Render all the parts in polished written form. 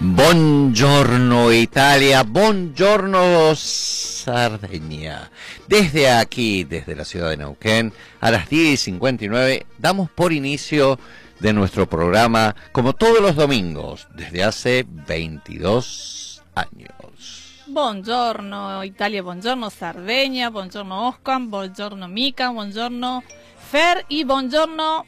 Buongiorno Italia, buongiorno Sardegna. Desde aquí, desde la ciudad de Neuquén, a las 10:59, damos por inicio de nuestro programa, como todos los domingos, desde hace 22 años. Buongiorno Italia, buongiorno Sardegna, buongiorno Oscar, buongiorno Mica, buongiorno Fer y buongiorno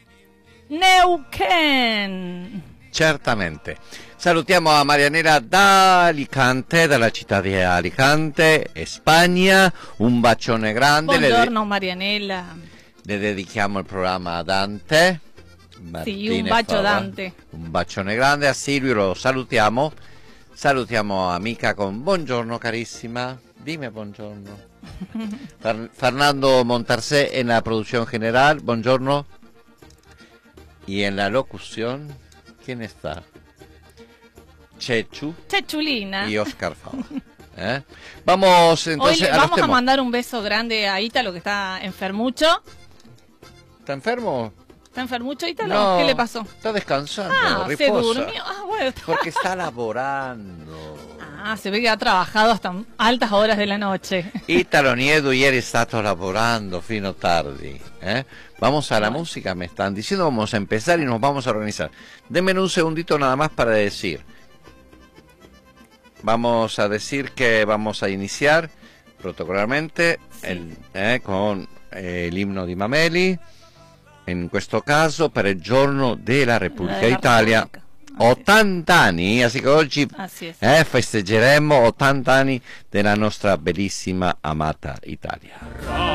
Neuquén. Certamente. Salutiamo a Marianela da Alicante, dalla città di Alicante, Spagna. Un bacione grande. Buongiorno Marianela. Le dedichiamo il programma a Dante. Sì, un bacio Dante. Un bacione grande a Silvio, lo salutiamo. Salutiamo amica con buongiorno carissima. Dime buongiorno. Fernando Montarsé en la producción general, buongiorno. Y en la locución, ¿quién está? Chechu. Chechulina. Y Oscar Fava. Vamos entonces Hoy a los vamos a temas. mandar un beso grande a Ítalo, que está enfermucho. ¿Está enfermo? ¿Está enfermucho Ítalo? No, ¿Qué le pasó? Está descansando, Se riposa. durmió. Bueno, Porque está lavorando. se ve que ha trabajado hasta altas horas de la noche. Italo Niedu ieri è stato lavorando fino tardi. Vamos a la música, me están diciendo, vamos a empezar y nos vamos a organizar. Denme un segundito nada más para decir. Vamos a decir que vamos a iniciar protocolarmente con el himno di Mameli, in questo caso per il giorno della Repubblica d'Italia. 80 anni, así que oggi festeggeremo 80 anni della nostra bellissima amata Italia.